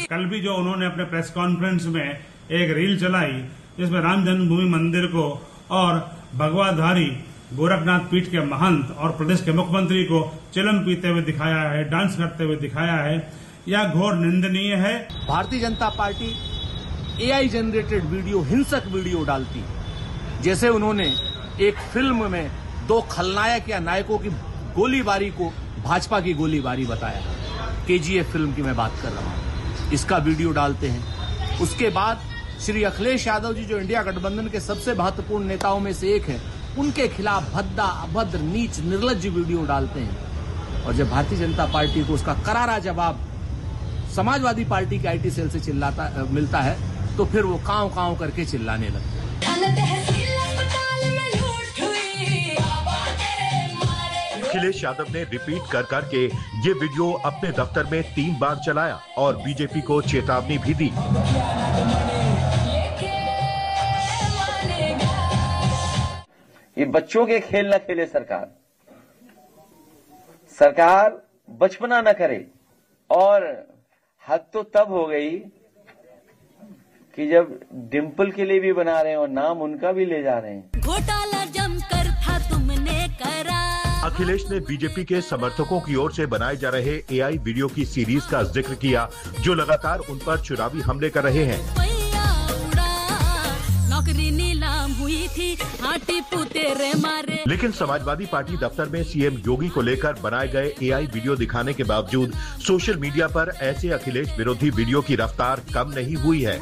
कल भी जो उन्होंने अपने प्रेस कॉन्फ्रेंस में एक रील चलाई जिसमें राम जन्मभूमि मंदिर को और भगवाधारी गोरखनाथ पीठ के महंत और प्रदेश के मुख्यमंत्री को चिलम पीते हुए दिखाया है, डांस करते हुए दिखाया है, यह घोर निंदनीय है। Bharatiya Janata party AI generated video, हिंसक वीडियो डालती है। जैसे उन्होंने एक फिल्म में दो खलनायक या नायकों की गोलीबारी को भाजपा की गोलीबारी बताया। केजीएफ फिल्म की मैं बात कर रहा हूं, इसका वीडियो डालते हैं। उसके बाद श्री अखिलेश यादव जी, जो इंडिया गठबंधन के सबसे महत्वपूर्ण नेताओं में से एक है, उनके खिलाफ भद्दा, अभद्र, नीच, निर्लज्ज वीडियो डालते हैं। और जब भारतीय जनता पार्टी को उसका करारा जवाब समाजवादी पार्टी के आईटी सेल से मिलता है तो फिर वो कांव कांव करके चिल्लाने लगते हैं। अखिलेश यादव ने रिपीट कर करके ये वीडियो अपने दफ्तर में 3 बार चलाया और बीजेपी को चेतावनी भी दी। ये बच्चों के खेल न खेले सरकार बचपना न करे। और हद तो तब हो गई कि जब डिम्पल के लिए भी बना रहे हैं और नाम उनका भी ले जा रहे हैं। घोटाला जमकर था तुमने करा। अखिलेश ने बीजेपी के समर्थकों की ओर से बनाए जा रहे एआई वीडियो की सीरीज का जिक्र किया जो लगातार उन पर चुनावी हमले कर रहे हैं। नौकरी नीलाम हुई थी, तेरे मारे। लेकिन समाजवादी पार्टी दफ्तर में सीएम योगी को लेकर बनाए गए एआई वीडियो दिखाने के बावजूद सोशल मीडिया पर ऐसे अखिलेश विरोधी वीडियो की रफ्तार कम नहीं हुई है।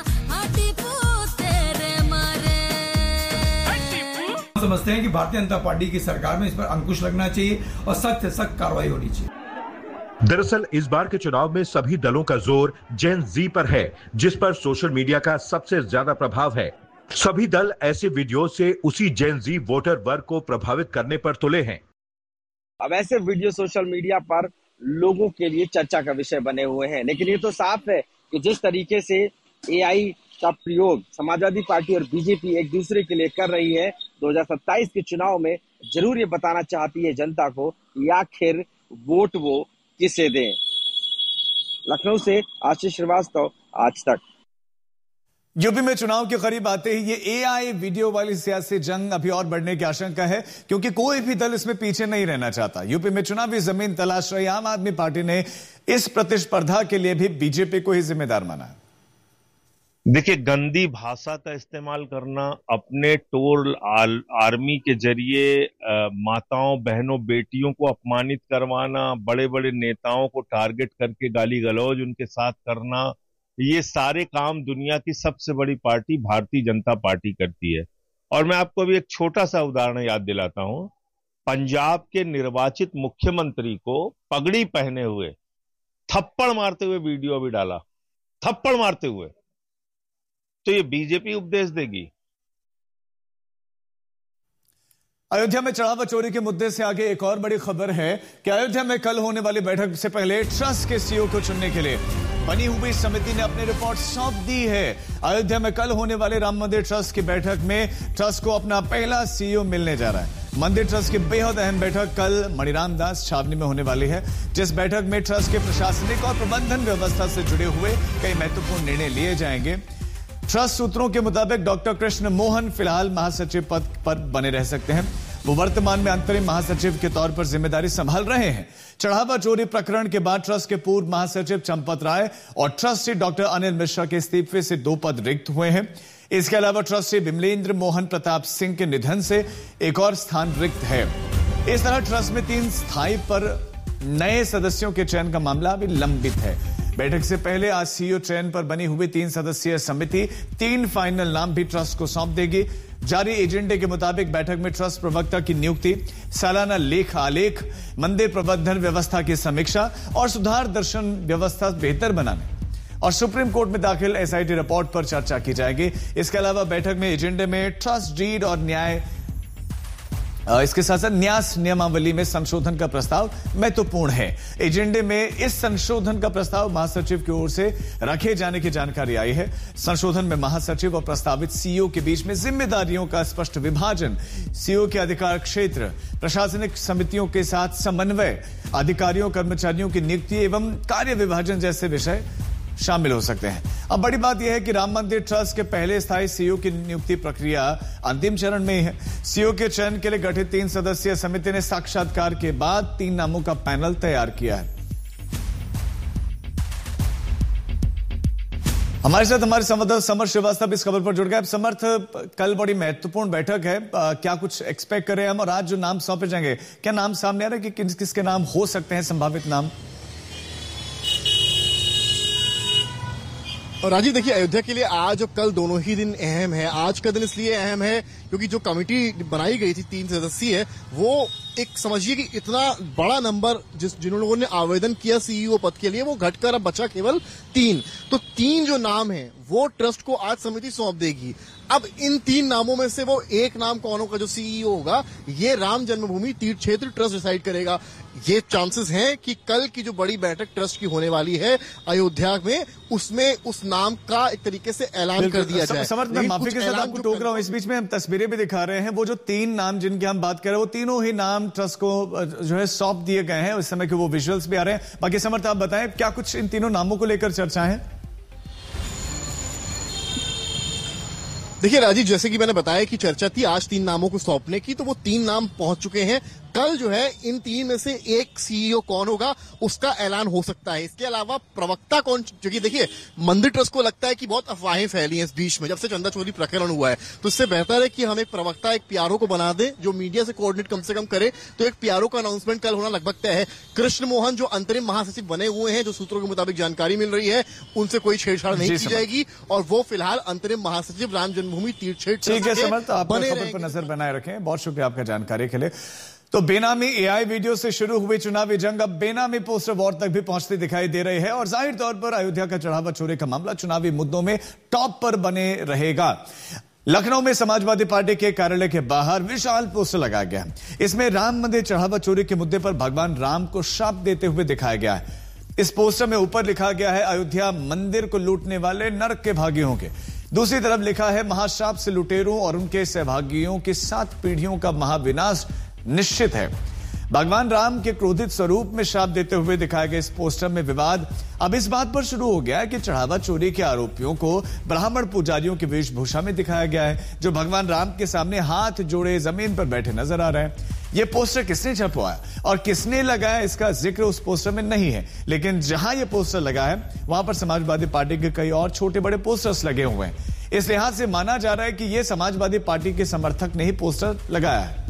समझते हैं कि भारतीय जनता पार्टी की सरकार में इस पर अंकुश लगना चाहिए और सख्त से सख्त कार्रवाई होनी चाहिए। दरअसल इस बार के चुनाव में सभी दलों का जोर जेन जी पर है, जिस पर सोशल मीडिया का सबसे ज्यादा प्रभाव है। सभी दल ऐसे वीडियो से उसी जेन जी वोटर वर्ग को प्रभावित करने पर तुले हैं। अब ऐसे वीडियो सोशल मीडिया पर लोगों के लिए चर्चा का विषय बने हुए हैं, लेकिन ये तो साफ है कि जिस तरीके से एआई का प्रयोग समाजवादी पार्टी और बीजेपी एक दूसरे के लिए कर रही है, 2027 के चुनाव में जरूर ये बताना चाहती है जनता को कि आखिर वोट वो किसे दें। लखनऊ से आशीष श्रीवास्तव, आज तक। यूपी में चुनाव के करीब आते ही ये एआई वीडियो वाली सियासी जंग अभी और बढ़ने की आशंका है, क्योंकि कोई भी दल इसमें पीछे नहीं रहना चाहता। यूपी में चुनावी जमीन तलाश रही आम आदमी पार्टी ने इस प्रतिस्पर्धा के लिए भी बीजेपी को ही जिम्मेदार माना है। देखिए, गंदी भाषा का इस्तेमाल करना, अपने टोल आर्मी के जरिए माताओं, बहनों, बेटियों को अपमानित करवाना, बड़े बड़े नेताओं को टारगेट करके गाली गलौज उनके साथ करना, ये सारे काम दुनिया की सबसे बड़ी पार्टी भारतीय जनता पार्टी करती है। और मैं आपको अभी एक छोटा सा उदाहरण याद दिलाता हूं। पंजाब के निर्वाचित मुख्यमंत्री को पगड़ी पहने हुए थप्पड़ मारते हुए वीडियो अभी डाला, थप्पड़ मारते हुए। तो ये बीजेपी उपदेश देगी? अयोध्या में चढ़ावा चोरी के मुद्दे से आगे एक और बड़ी खबर है कि अयोध्या में कल होने वाली बैठक से पहले ट्रस्ट के सीईओ को चुनने के लिए बनी हुई समिति ने अपनी रिपोर्ट सौंप दी है। अयोध्या में कल होने वाले राम मंदिर ट्रस्ट की बैठक में ट्रस्ट को अपना पहला सीईओ मिलने जा रहा है। मंदिर ट्रस्ट की बेहद अहम बैठक कल मणिराम दास छावनी में होने वाली है, जिस बैठक में ट्रस्ट के प्रशासनिक और प्रबंधन व्यवस्था से जुड़े हुए कई महत्वपूर्ण निर्णय लिए जाएंगे। ट्रस्ट सूत्रों के मुताबिक डॉक्टर कृष्ण मोहन फिलहाल महासचिव पद पर बने रह सकते हैं। वो वर्तमान में अंतरिम महासचिव के तौर पर जिम्मेदारी संभाल रहे हैं। चढ़ावा चोरी प्रकरण के बाद ट्रस्ट के पूर्व महासचिव चंपत राय और ट्रस्टी डॉक्टर अनिल मिश्रा के इस्तीफे से 2 पद रिक्त हुए हैं। इसके अलावा ट्रस्टी विमलेंद्र मोहन प्रताप सिंह के निधन से एक और स्थान रिक्त है। इस तरह ट्रस्ट में 3 स्थायी पर नए सदस्यों के चयन का मामला अभी लंबित है। बैठक से पहले आज सीईओ चयन पर बनी हुई 3 सदस्यीय समिति 3 फाइनल नाम भी ट्रस्ट को सौंप देगी। जारी एजेंडे के मुताबिक बैठक में ट्रस्ट प्रवक्ता की नियुक्ति, सालाना लेख आलेख, मंदिर प्रबंधन व्यवस्था की समीक्षा और सुधार दर्शन व्यवस्था बेहतर बनाने और सुप्रीम कोर्ट में दाखिल एसआईटी रिपोर्ट पर चर्चा की जाएगी। इसके अलावा बैठक में एजेंडे में ट्रस्ट डीड और न्याय, इसके साथ साथ न्यास नियमावली में संशोधन का प्रस्ताव महत्वपूर्ण है। एजेंडे में इस संशोधन का प्रस्ताव महासचिव की ओर से रखे जाने की जानकारी आई है। संशोधन में महासचिव और प्रस्तावित सीईओ के बीच में जिम्मेदारियों का स्पष्ट विभाजन, सीईओ के अधिकार क्षेत्र, प्रशासनिक समितियों के साथ समन्वय, अधिकारियों कर्मचारियों की नियुक्ति एवं कार्य विभाजन जैसे विषय शामिल हो सकते हैं। अब बड़ी बात यह है कि राम मंदिर ट्रस्ट के पहले स्थायी सीईओ की नियुक्ति प्रक्रिया अंतिम चरण में ही है। सीईओ के चयन के लिए गठित 3 सदस्यीय समिति ने साक्षात्कार के बाद 3 नामों का पैनल तैयार किया है। हमारे साथ हमारे संवाददाता समर्थ श्रीवास्तव इस खबर पर जुड़ गए। समर्थ, कल बड़ी महत्वपूर्ण बैठक है, क्या कुछ एक्सपेक्ट करें हम, और आज जो नाम सौंपे जाएंगे, क्या नाम सामने आ रहा है कि किसके नाम हो सकते हैं, संभावित नाम? और राजीव, देखिए, अयोध्या के लिए आज और कल दोनों ही दिन अहम है। आज का दिन इसलिए अहम है क्योंकि जो कमेटी बनाई गई थी 3 सदस्यीय, वो एक समझिए कि इतना बड़ा नंबर जिन लोगों ने आवेदन किया सीईओ पद के लिए, वो घटकर अब बचा केवल 3। तो 3 जो नाम है वो ट्रस्ट को आज समिति सौंप देगी। अब इन 3 नामों में से वो एक नाम कौन होगा जो सीईओ होगा, ये राम जन्मभूमि तीर्थ क्षेत्र ट्रस्ट डिसाइड करेगा। ये चांसेस हैं कि कल की जो बड़ी बैठक ट्रस्ट की होने वाली है अयोध्या में, उसमें उस नाम का एक तरीके से ऐलान कर दिया जाए। समर्थ, मैं माफी के साथ आपको टोक रहा हूं, इस बीच में हम तस्वीरें भी दिखा रहे हैं। वो जो 3 नाम जिनकी हम बात कर रहे हैं, वो तीनों ही नाम ट्रस्ट को जो है सौंप दिए गए हैं। इस समय के वो विजुअल्स भी आ रहे हैं। बाकी समर्थ, आप बताएं, क्या कुछ इन तीनों नामों को लेकर चर्चा है? देखिए राजीव, जैसे कि मैंने बताया कि चर्चा थी आज 3 नामों को सौंपने की, तो वो 3 नाम पहुंच चुके हैं। कल जो है इन 3 में से एक सीईओ कौन होगा उसका ऐलान हो सकता है। इसके अलावा प्रवक्ता कौन, क्योंकि देखिए मंदिर ट्रस्ट को लगता है कि बहुत अफवाहें फैली हैं इस बीच में, जब से चंदा चोरी प्रकरण हुआ है, तो इससे बेहतर है कि हम एक प्रवक्ता, एक पीआरओ को बना दें जो मीडिया से कोऑर्डिनेट कम से कम करे। तो एक पीआरओ का अनाउंसमेंट कल होना लगभग तय है। कृष्ण मोहन जो अंतरिम महासचिव बने हुए हैं, जो सूत्रों के मुताबिक जानकारी मिल रही है, उनसे कोई छेड़छाड़ नहीं की जाएगी और वो फिलहाल अंतरिम महासचिव राम जन्मभूमि तीर्थ क्षेत्र। ठीक है समर्थ, आप खबर पर नजर बनाए रखें। बहुत शुक्रिया आपका जानकारी के लिए। तो बेनामी एआई वीडियो से शुरू हुई चुनावी जंग अब बेनामी पोस्टर वॉर तक भी पहुंचती दिखाई दे रही है और जाहिर तौर पर अयोध्या का चढ़ावा चोरी का मामला चुनावी मुद्दों में टॉप पर बने रहेगा। लखनऊ में समाजवादी पार्टी के कार्यालय के बाहर विशाल पोस्टर लगाया गया। इसमें राम मंदिर चढ़ावा चोरी के मुद्दे पर भगवान राम को शाप देते हुए दिखाया गया है। इस पोस्टर में ऊपर लिखा गया है, अयोध्या मंदिर को लूटने वाले नरक के भागी होंगे। दूसरी तरफ लिखा है, महाशाप से लुटेरों और उनके सहभागियों की 7 पीढ़ियों का महाविनाश निश्चित है। भगवान राम के क्रोधित स्वरूप में शाप देते हुए दिखाए गए इस पोस्टर में विवाद अब इस बात पर शुरू हो गया है कि चढ़ावा चोरी के आरोपियों को ब्राह्मण पुजारियों की वेशभूषा में दिखाया गया है, जो भगवान राम के सामने हाथ जोड़े जमीन पर बैठे नजर आ रहे हैं। यह पोस्टर किसने छपवाया और किसने लगाया, इसका जिक्र उस पोस्टर में नहीं है, लेकिन जहां यह पोस्टर लगा है वहां पर समाजवादी पार्टी के कई और छोटे बड़े पोस्टर्स लगे हुए हैं। इस लिहाज से माना जा रहा है कि यह समाजवादी पार्टी के समर्थक ने ही पोस्टर लगाया है।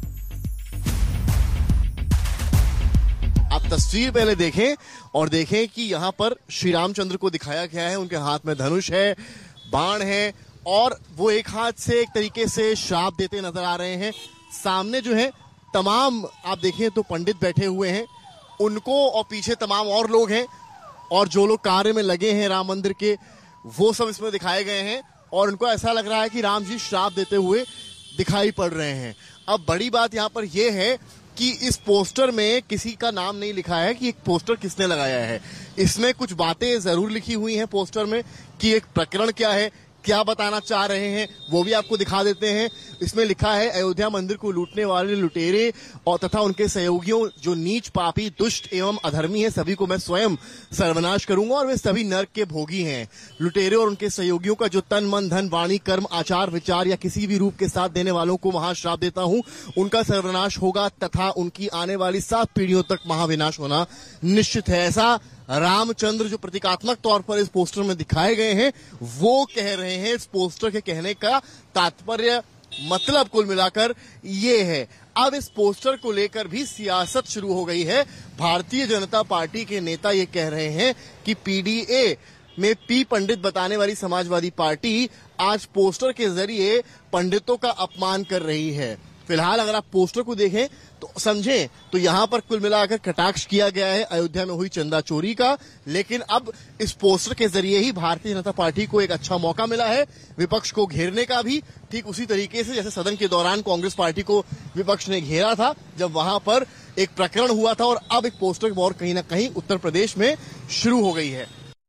आप तस्वीर पहले देखें और देखें कि यहां पर श्री रामचंद्र को दिखाया गया है। उनके हाथ में धनुष है, बाण है और वो एक हाथ से एक तरीके से श्राप देते नजर आ रहे हैं। सामने जो है तमाम आप देखें तो पंडित बैठे हुए हैं, उनको और पीछे तमाम और लोग हैं और जो लोग कार्य में लगे हैं राम मंदिर के, वो सब इसमें दिखाए गए हैं और उनको ऐसा लग रहा है कि राम जी श्राप देते हुए दिखाई पड़ रहे हैं। अब बड़ी बात यहां पर यह है कि इस पोस्टर में किसी का नाम नहीं लिखा है कि एक पोस्टर किसने लगाया है। इसमें कुछ बातें जरूर लिखी हुई हैं पोस्टर में कि एक प्रकरण क्या है, क्या बताना चाह रहे हैं, वो भी आपको दिखा देते हैं। इसमें लिखा है, अयोध्या मंदिर को लूटने वाले लुटेरे और तथा उनके सहयोगियों जो नीच पापी दुष्ट एवं अधर्मी हैं, सभी को मैं स्वयं सर्वनाश करूंगा और वे सभी नरक के भोगी हैं। लुटेरे और उनके सहयोगियों का जो तन मन धन वाणी कर्म आचार विचार या किसी भी रूप के साथ देने वालों को महाश्राप देता हूं, उनका सर्वनाश होगा तथा उनकी आने वाली 7 पीढ़ियों तक महाविनाश होना निश्चित है। ऐसा रामचंद्र जो प्रतीकात्मक तौर पर इस पोस्टर में दिखाए गए हैं वो कह रहे हैं। इस पोस्टर के कहने का तात्पर्य मतलब कुल मिलाकर ये है। अब इस पोस्टर को लेकर भी सियासत शुरू हो गई है। भारतीय जनता पार्टी के नेता ये कह रहे हैं कि पीडीए में पी पंडित बताने वाली समाजवादी पार्टी आज पोस्टर के जरिए पंडितों का अपमान कर रही है। फिलहाल अगर आप पोस्टर को देखें तो समझें तो यहां पर कुल मिलाकर कटाक्ष किया गया है अयोध्या में हुई चंदा चोरी का, लेकिन अब इस पोस्टर के जरिए ही भारतीय जनता पार्टी को एक अच्छा मौका मिला है विपक्ष को घेरने का भी, ठीक उसी तरीके से जैसे सदन के दौरान कांग्रेस पार्टी को विपक्ष ने घेरा था जब वहां पर एक प्रकरण हुआ था, और अब एक पोस्टर वॉर कहीं ना कहीं उत्तर प्रदेश में शुरू हो गई है।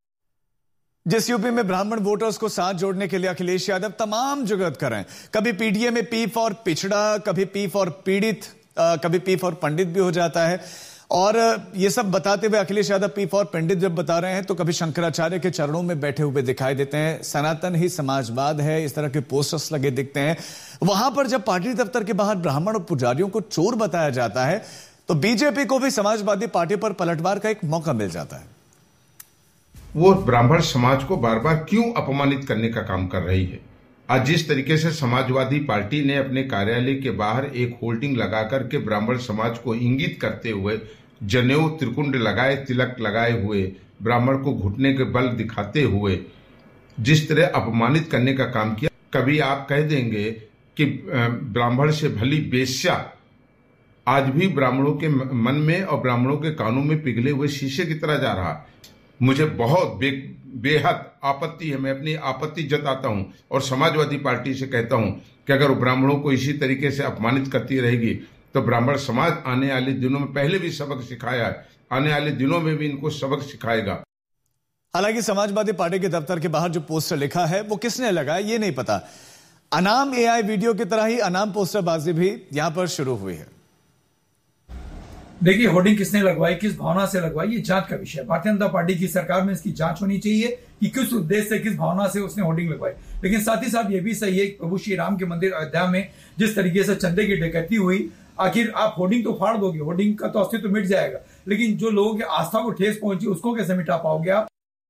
जिस यूपी में ब्राह्मण वोटर्स को साथ जोड़ने के लिए अखिलेश यादव तमाम जुगत कर रहे हैं, कभी पीडीए में पी फॉर पिछड़ा, कभी पी फॉर पीड़ित, कभी पी फॉर पंडित भी हो जाता है, और ये सब बताते हुए अखिलेश यादव P4 पंडित जब बता रहे हैं तो कभी शंकराचार्य के चरणों में बैठे हुए दिखाई देते हैं, सनातन ही समाजवाद है, इस तरह के पोस्टर्स लगे दिखते हैं। वहां पर जब पार्टी दफ्तर के बाहर ब्राह्मण और पुजारियों को चोर बताया जाता है तो बीजेपी को भी समाजवादी पार्टी पर पलटवार का एक मौका मिल जाता है। वो ब्राह्मण समाज को बार बार क्यों अपमानित करने का काम कर रही है। आज जिस तरीके से समाजवादी पार्टी ने अपने कार्यालय के बाहर एक होल्डिंग लगाकर के ब्राह्मण समाज को इंगित करते हुए जनेऊ त्रिकुंड लगाए, तिलक लगाए हुए, ब्राह्मण को घुटने के बल दिखाते हुए जिस तरह अपमानित करने का काम किया, कभी आप कह देंगे कि ब्राह्मण से भली बेश्या आज भी ब्राह्मणों के मन में और ब्राह्मणों के कानों में पिघले हुए शीशे की तरह जा रहा। मुझे बहुत बेहद आपत्ति है। मैं अपनी आपत्ति जताता हूं और समाजवादी पार्टी से कहता हूं कि अगर वो ब्राह्मणों को इसी तरीके से अपमानित करती रहेगी तो ब्राह्मण समाज आने वाले दिनों में, पहले भी सबक सिखाया है, आने वाले दिनों में भी इनको सबक सिखाएगा। हालांकि समाजवादी पार्टी के दफ्तर के बाहर जो पोस्टर लिखा है वो किसने लगाया ये नहीं पता। अनाम AI वीडियो की तरह ही अनाम पोस्टरबाजी भी यहां पर शुरू हुई है। देखिए, होर्डिंग किसने लगवाई, किस भावना से लगवाई, ये जांच का विषय है। भारतीय जनता पार्टी की सरकार में इसकी जांच होनी चाहिए कि किस उद्देश्य से, किस भावना से उसने होर्डिंग लगवाई। लेकिन साथ ही साथ ये भी सही है कि प्रभु श्री राम के मंदिर अयोध्या में जिस तरीके से चंदे की डकैती हुई, आखिर आप होर्डिंग तो फाड़ दोगे, होर्डिंग का तो अस्तित्व मिट जाएगा, लेकिन जो लोगों की आस्था को ठेस पहुंची उसको कैसे मिटा पाओगे आप।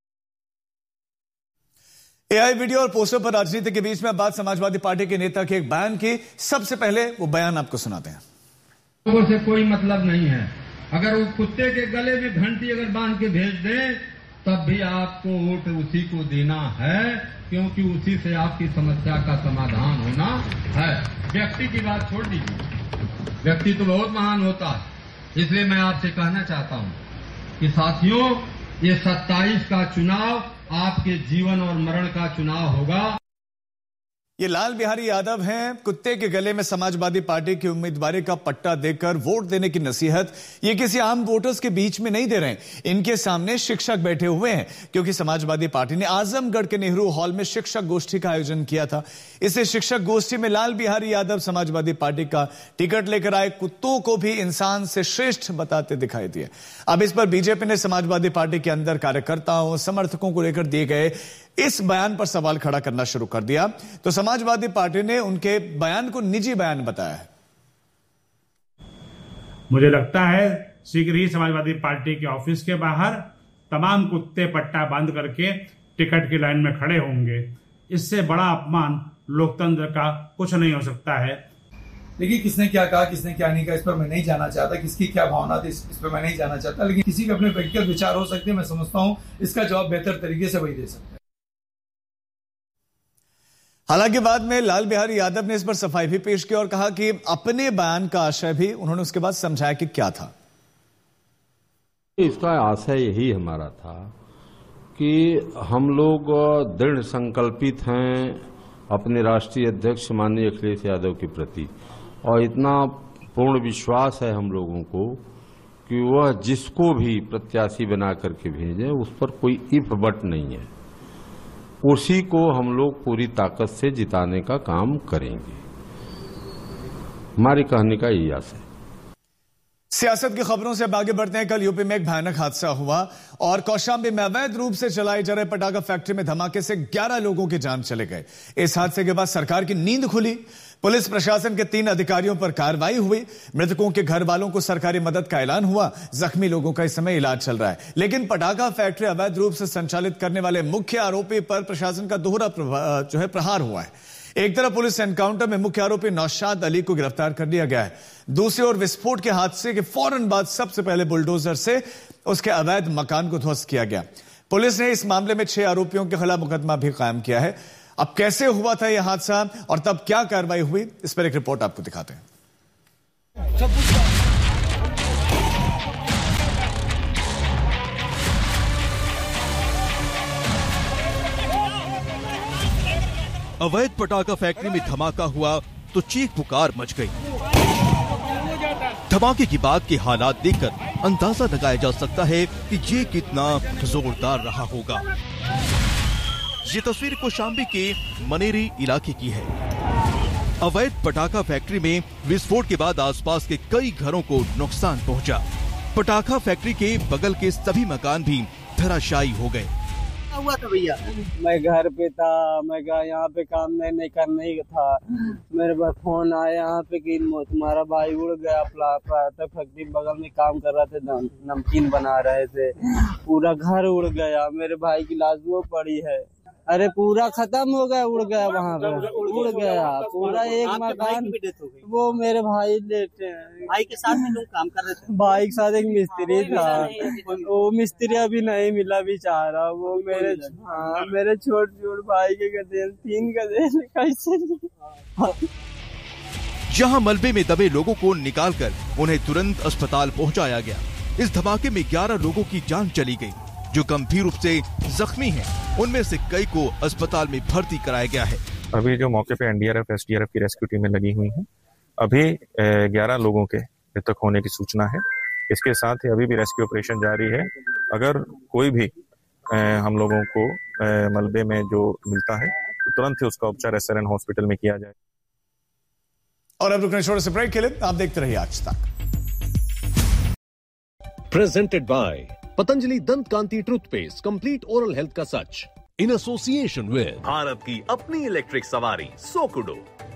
AI वीडियो और पोस्टर पर राजनीति के बीच में बात समाजवादी पार्टी के नेता के एक बयान की। सबसे पहले वो बयान आपको सुनाते हैं। लोगों से कोई मतलब नहीं है। अगर वो कुत्ते के गले में घंटी अगर बांध के भेज दे तब भी आपको वोट उसी को देना है, क्योंकि उसी से आपकी समस्या का समाधान होना है। व्यक्ति की बात छोड़ दीजिए, व्यक्ति तो बहुत महान होता है। इसलिए मैं आपसे कहना चाहता हूं कि साथियों, ये 27 का चुनाव आपके जीवन और मरण का चुनाव होगा। ये लाल बिहारी यादव हैं। कुत्ते के गले में समाजवादी पार्टी की उम्मीदवारी का पट्टा देकर वोट देने की नसीहत ये किसी आम वोटर्स के बीच में नहीं दे रहे हैं। इनके सामने शिक्षक बैठे हुए हैं, क्योंकि समाजवादी पार्टी ने आजमगढ़ के नेहरू हॉल में शिक्षक गोष्ठी का आयोजन किया था। इसे शिक्षक गोष्ठी में लाल बिहारी यादव समाजवादी पार्टी का टिकट लेकर आए कुत्तों को भी इंसान से श्रेष्ठ बताते दिखाई दिए। अब इस पर बीजेपी ने समाजवादी पार्टी के अंदर कार्यकर्ताओं, समर्थकों को लेकर दिए गए इस बयान पर सवाल खड़ा करना शुरू कर दिया। तो समाजवादी पार्टी ने उनके बयान को निजी बयान बताया है। मुझे लगता है शीघ्र ही समाजवादी पार्टी के ऑफिस के बाहर तमाम कुत्ते पट्टा बांध करके टिकट की लाइन में खड़े होंगे। इससे बड़ा अपमान लोकतंत्र का कुछ नहीं हो सकता है। देखिए, किसने क्या कहा, किसने क्या नहीं कहा, इस पर मैं नहीं जाना चाहता। किसकी क्या भावना थी, इस पर मैं नहीं जाना चाहता। लेकिन किसी के अपने व्यक्तिगत विचार हो सकते हैं। मैं समझता हूं इसका जवाब बेहतर तरीके से वही दे सकते हैं। हालांकि बाद में लाल बिहारी यादव ने इस पर सफाई भी पेश की और कहा कि अपने बयान का आशय भी उन्होंने उसके बाद समझाया कि क्या था। इसका आशय यही हमारा था कि हम लोग दृढ़ संकल्पित हैं अपने राष्ट्रीय अध्यक्ष माननीय अखिलेश यादव के प्रति, और इतना पूर्ण विश्वास है हम लोगों को कि वह जिसको भी प्रत्याशी बना करके भेजें उस पर कोई इफ बट नहीं है। उसी को हम लोग पूरी ताकत से जिताने का काम करेंगे। हमारे कहने का यही आशय है। सियासत की खबरों से आगे बढ़ते हैं। कल यूपी में एक भयानक हादसा हुआ और कौशाम्बी में अवैध रूप से चलाई जा रही पटाखा फैक्ट्री में धमाके से 11 लोगों की जान चले गए। इस हादसे के बाद सरकार की नींद खुली। पुलिस प्रशासन के 3 अधिकारियों पर कार्रवाई हुई। मृतकों के घर वालों को सरकारी मदद का ऐलान हुआ। जख्मी लोगों का इस समय इलाज चल रहा है। लेकिन पटाखा फैक्ट्री अवैध रूप से संचालित करने वाले मुख्य आरोपी पर प्रशासन का दोहरा प्रहार हुआ है। एक तरफ पुलिस एनकाउंटर में मुख्य आरोपी नौशाद अली को गिरफ्तार कर लिया गया है। दूसरी ओर विस्फोट के हादसे के फौरन बाद सबसे पहले बुलडोजर से उसके अवैध मकान को ध्वस्त किया गया। पुलिस ने इस मामले में 6 आरोपियों के खिलाफ मुकदमा भी कायम किया है। अब कैसे हुआ था यह हादसा और तब क्या कार्रवाई हुई, इस पर एक रिपोर्ट आपको दिखाते हैं। अवैध पटाखा फैक्ट्री में धमाका हुआ तो चीख पुकार मच गई। धमाके के बाद के हालात देखकर अंदाजा लगाया जा सकता है कि ये कितना जोरदार रहा होगा। ये तस्वीर कौशाम्बी के मनेरी इलाके की है। अवैध पटाखा फैक्ट्री में विस्फोट के बाद आसपास के कई घरों को नुकसान पहुंचा। पटाखा फैक्ट्री के बगल के सभी मकान भी धराशायी हो गए। हुआ था भैया? मैं घर पे था, मैं यहाँ पे काम नहीं करने था, मेरे पास फोन आया यहाँ पे कि तुम्हारा भाई उड़ गया। फैक्ट्री बगल में काम कर रहे थे, नमकीन बना रहे थे, पूरा घर उड़ गया। मेरे भाई की लाश वो पड़ी है। अरे पूरा खत्म हो गया, उड़ गया, वहाँ पे उड़ गया पूरा एक मकान। वो मेरे भाई लेटे हैं। भाई के साथ में लोग काम कर रहे थे? भाई के साथ एक मिस्त्री था, वो मिस्त्री अभी नहीं मिला बेचारा। वो मेरे छोटे भाई के गधे 3 गधे कैसे। जहां मलबे में दबे लोगों को निकालकर उन्हें तुरंत अस्पताल पहुंचाया गया। इस धमाके में 11 लोगों की जान चली गई। जो गंभीर रूप से जख्मी हैं, उनमें से कई को अस्पताल में भर्ती कराया गया है। अभी जो मौके पे एनडीआरएफ एसडीआरएफ की रेस्क्यू टीमें लगी हुई हैं, अभी 11 लोगों के मृतक होने की सूचना है। इसके साथ ही अभी भी रेस्क्यू ऑपरेशन जारी है। अगर कोई भी हम लोगों को मलबे में जो मिलता है तो तुरंत ही उसका उपचार एसआरएन हॉस्पिटल में किया जाए। और अब रुकने छोटे से ब्रेक के लिए आप देखते रहिए आज तक। प्रेजेंटेड बाय पतंजलि दंत कांति टूथपेस्ट, कंप्लीट ओरल हेल्थ का सच, इन एसोसिएशन विद भारत की अपनी इलेक्ट्रिक सवारी सोकुडो।